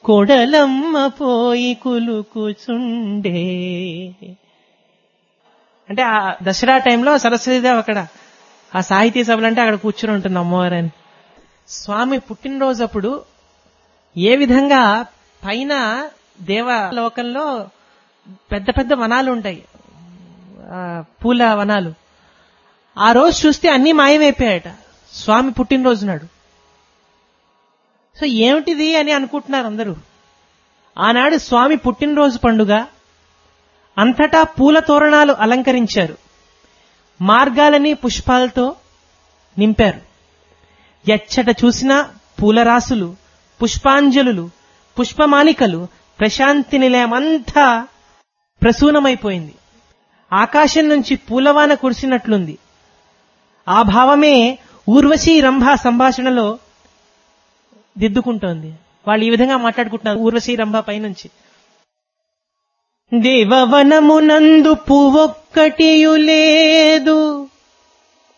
కొడలమ్మ పోయి కులుకుచుండే. అంటే ఆ దసరా టైంలో సరస్వతీదేవి అక్కడ ఆ సాహితీ సభలు అంటే అక్కడ కూర్చుని ఉంటుంది అమ్మవారని. స్వామి పుట్టినరోజు అప్పుడు ఏ విధంగా పైన దేవలోకంలో పెద్ద పెద్ద వనాలు ఉంటాయి, పూల వనాలు. ఆ రోజు చూస్తే అన్ని మాయమైపోయాయట స్వామి పుట్టినరోజు నాడు. సో ఏమిటిది అని అనుకుంటున్నారు అందరూ. ఆనాడు స్వామి పుట్టినరోజు పండుగ, అంతటా పూల తోరణాలు అలంకరించారు, మార్గాలని పుష్పాలతో నింపారు. ఎచ్చట చూసినా పూలరాసులు, పుష్పాంజలులు, పుష్పమాలికలు, ప్రశాంతి నిలయమంతా ప్రసూనమైపోయింది. ఆకాశం నుంచి పూలవాన కురిసినట్లుంది. ఆ భావమే ఊర్వశీ రంభ సంభాషణలో దిద్దుకుంటోంది. వాళ్ళు ఈ విధంగా మాట్లాడుకుంటున్నారు ఊర్వశీ రంభ పైనుంచి. దేవవనమునందు పువ్వొక్కటియు లేదు,